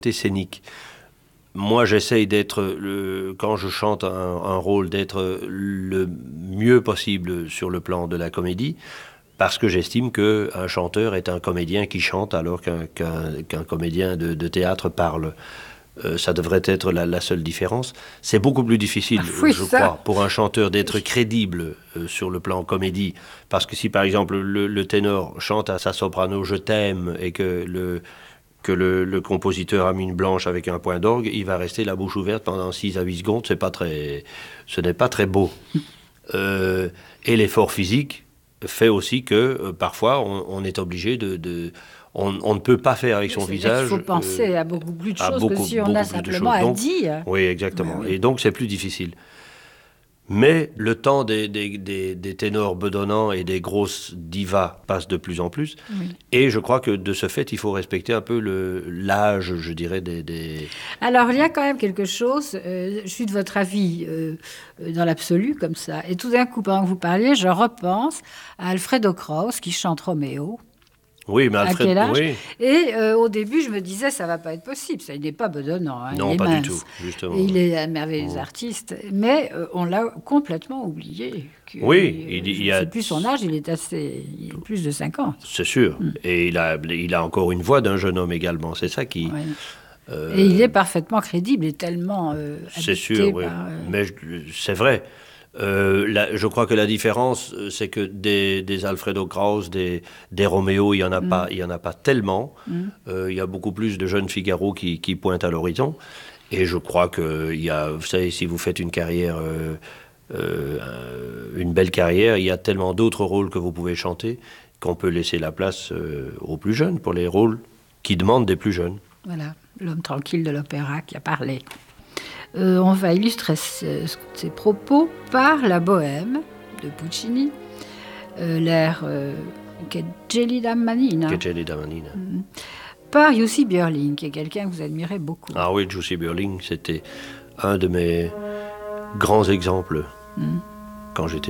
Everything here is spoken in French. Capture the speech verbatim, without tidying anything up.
scénique. Moi, j'essaye d'être, le, quand je chante un, un rôle, d'être le mieux possible sur le plan de la comédie, parce que j'estime qu'un chanteur est un comédien qui chante alors qu'un, qu'un, qu'un comédien de, de théâtre parle. Euh, ça devrait être la, la seule différence. C'est beaucoup plus difficile, Ah, oui, je ça. crois, pour un chanteur d'être crédible euh, sur le plan comédie. Parce que si, par exemple, le, le ténor chante à sa soprano « Je t'aime » et que le... que le, le compositeur a mis une blanche avec un point d'orgue, il va rester la bouche ouverte pendant six à huit secondes, c'est pas très, ce n'est pas très beau. Euh, et l'effort physique fait aussi que euh, parfois on, on est obligé de... de on, on ne peut pas faire avec son C'est visage... Il faut penser euh, à beaucoup plus de choses beaucoup, que si on a simplement à dire. Oui, exactement. Oui, oui. Et donc c'est plus difficile. Mais le temps des, des, des, des ténors bedonnants et des grosses divas passe de plus en plus. Oui. Et je crois que de ce fait, il faut respecter un peu le, l'âge, je dirais, des, des... Alors, il y a quand même quelque chose, euh, je suis de votre avis euh, dans l'absolu, comme ça. Et tout d'un coup, pendant que vous parliez, je repense à Alfredo Kraus, qui chante Roméo. Oui, mais Alfred, à quel âge oui. Et euh, au début, je me disais, ça va pas être possible. Ça, il n'est pas bedonnant. Hein, non, il est pas mince. du tout, justement. Et il est un merveilleux mmh. artiste. Mais euh, on l'a complètement oublié. Que, oui, il, il je y a... ne sais plus son âge, il est assez... Il est plus de cinquante. C'est sûr. Mmh. Et il a, il a encore une voix d'un jeune homme également. C'est ça qui... Oui. Euh... Et il est parfaitement crédible et tellement euh, c'est sûr, oui. Par, euh... Mais c'est vrai. Euh, la, je crois que la différence, c'est que des, des Alfredo Kraus, des, des Roméo, il n'y en, mm. en a pas tellement. Mm. Euh, il y a beaucoup plus de jeunes Figaro qui, qui pointent à l'horizon. Et je crois que, il y a, vous savez, si vous faites une carrière, euh, euh, une belle carrière, il y a tellement d'autres rôles que vous pouvez chanter qu'on peut laisser la place euh, aux plus jeunes, pour les rôles qui demandent des plus jeunes. Voilà, l'homme tranquille de l'opéra qui a parlé. Euh, on va illustrer ces propos par la Bohème de Puccini, euh, l'air euh, Che gelida manina, Che gelida manina. Mm. Par Jussi Björling, qui est quelqu'un que vous admirez beaucoup. Ah oui, Jussi Björling, c'était un de mes grands exemples mm. quand j'étais